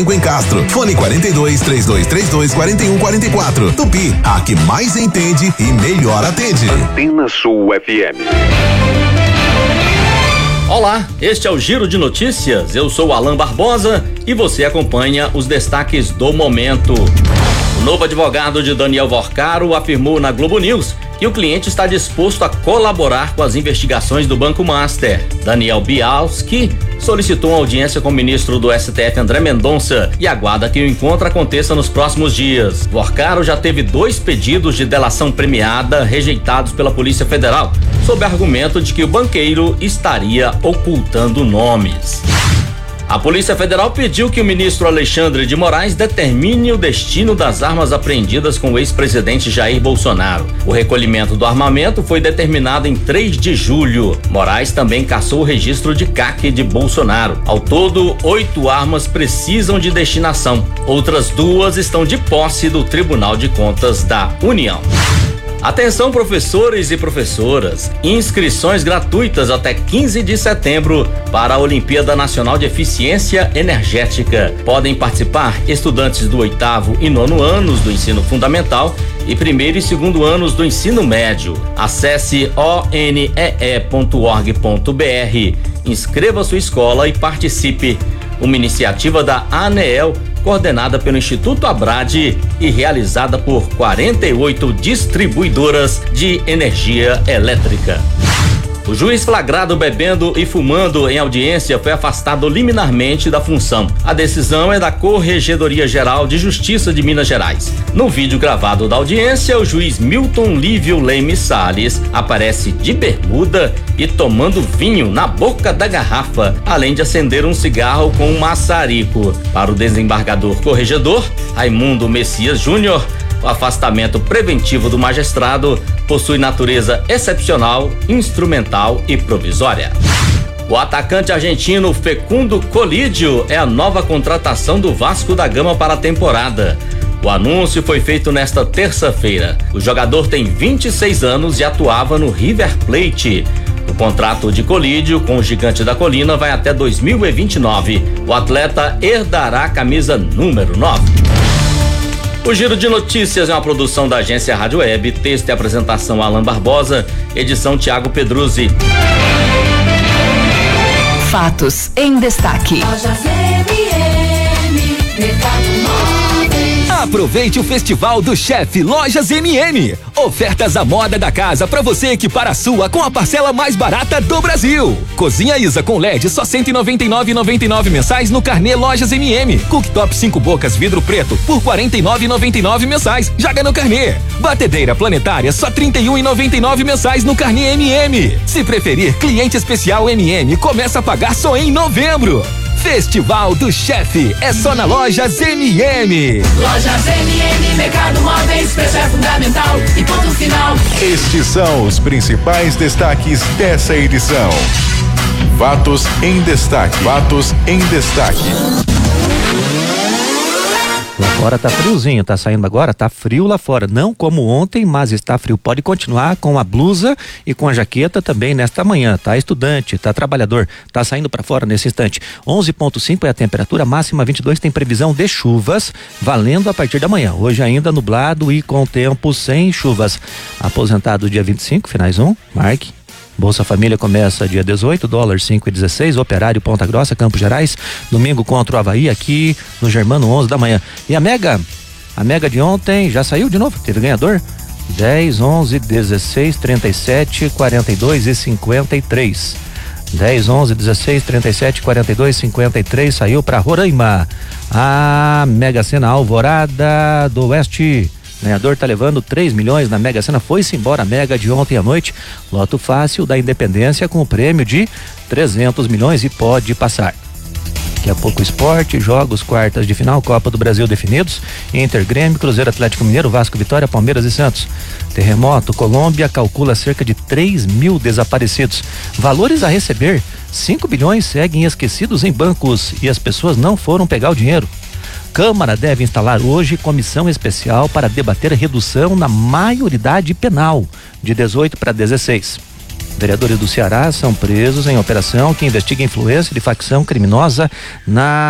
em Castro. Fone 42-3232-4144. Tupi, a que mais entende e melhor atende. Antena Sul FM. Olá, este é o Giro de Notícias. Eu sou Alan Barbosa e você acompanha os destaques do momento. O novo advogado de Daniel Vorcaro afirmou na Globo News que o cliente está disposto a colaborar com as investigações do Banco Master. Daniel Bialski solicitou uma audiência com o ministro do STF, André Mendonça, e aguarda que o encontro aconteça nos próximos dias. Vorcaro já teve 2 pedidos de delação premiada rejeitados pela Polícia Federal, sob argumento de que o banqueiro estaria ocultando nomes. A Polícia Federal pediu que o ministro Alexandre de Moraes determine o destino das armas apreendidas com o ex-presidente Jair Bolsonaro. O recolhimento do armamento foi determinado em 3 de julho. Moraes também cassou o registro de CAC de Bolsonaro. Ao todo, 8 armas precisam de destinação. Outras 2 estão de posse do Tribunal de Contas da União. Atenção, professores e professoras, inscrições gratuitas até 15 de setembro para a Olimpíada Nacional de Eficiência Energética. Podem participar estudantes do 8º e 9º anos do ensino fundamental e 1º e 2º anos do ensino médio. Acesse onee.org.br, inscreva sua escola e participe. Uma iniciativa da ANEEL, coordenada pelo Instituto Abrade e realizada por 48 distribuidoras de energia elétrica. O juiz flagrado bebendo e fumando em audiência foi afastado liminarmente da função. A decisão é da Corregedoria Geral de Justiça de Minas Gerais. No vídeo gravado da audiência, o juiz Milton Lívio Leme Salles aparece de bermuda e tomando vinho na boca da garrafa, além de acender um cigarro com um maçarico. Para o desembargador corregedor, Raimundo Messias Júnior, o afastamento preventivo do magistrado possui natureza excepcional, instrumental e provisória. O atacante argentino Facundo Colidio é a nova contratação do Vasco da Gama para a temporada. O anúncio foi feito nesta terça-feira. O jogador tem 26 anos e atuava no River Plate. O contrato de Colidio com o Gigante da Colina vai até 2029. O atleta herdará a camisa número 9. O Giro de Notícias é uma produção da agência Rádio Web, texto e apresentação Alan Barbosa, edição Tiago Pedruzzi. Fatos em destaque. Aproveite o Festival do Chefe Lojas MM. Ofertas à moda da casa para você equipar a sua com a parcela mais barata do Brasil. Cozinha Isa com LED só R$ 199,99 mensais no carnê Lojas MM. Cooktop 5 bocas vidro preto por R$ 49,99 mensais. Já ganhou carnê. Batedeira planetária só R$ 31,99 mensais no carnê MM. Se preferir, cliente especial MM começa a pagar só em novembro. Festival do Chefe é só na Lojas MM. Lojas MM, Mercado Móveis, preço é fundamental e ponto final. Estes são os principais destaques dessa edição. Fatos em destaque. Fatos em destaque. Lá fora tá friozinho, tá saindo agora, tá frio lá fora, não como ontem, mas está frio. Pode continuar com a blusa e com a jaqueta também nesta manhã, tá estudante, tá trabalhador, tá saindo para fora nesse instante. 11,5 é a temperatura, máxima 22, tem previsão de chuvas, valendo a partir da manhã. Hoje ainda nublado e com tempo sem chuvas. Aposentado dia 25, finais 1, marque. Bolsa Família começa dia 18, dólar 5,16, Operário Ponta Grossa, Campos Gerais, domingo contra o Avaí aqui no Germano 11 da manhã. E a Mega de ontem já saiu de novo, teve ganhador 10, 11, 16, 37, 42 e 53. 10, 11, 16, 37, 42, 53 saiu para Roraima. A Mega Sena Alvorada do Oeste. Ganhador tá levando 3 milhões na Mega Sena, foi-se embora a Mega de ontem à noite. Loto fácil da Independência com o prêmio de 300 milhões e pode passar. Daqui a pouco esporte, jogos, quartas de final, Copa do Brasil definidos, Inter, Grêmio, Cruzeiro, Atlético Mineiro, Vasco, Vitória, Palmeiras e Santos. Terremoto, Colômbia calcula cerca de 3 mil desaparecidos. Valores a receber, 5 bilhões seguem esquecidos em bancos e as pessoas não foram pegar o dinheiro. Câmara deve instalar hoje comissão especial para debater a redução na maioridade penal de 18 para 16. Vereadores do Ceará são presos em operação que investiga influência de facção criminosa na